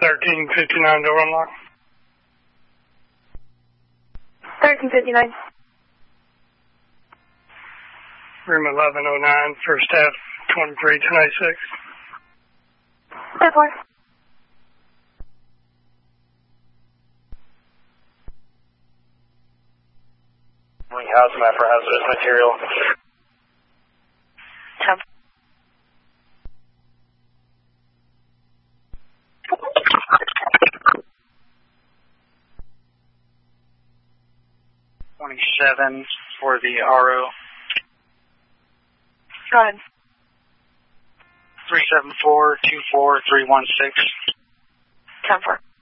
1359 door unlock. 1359. Room 1109, first half, 2326. 10-4. Hazmat for hazardous material. 10. For the RO. Go ahead. 374-24316. 10-4.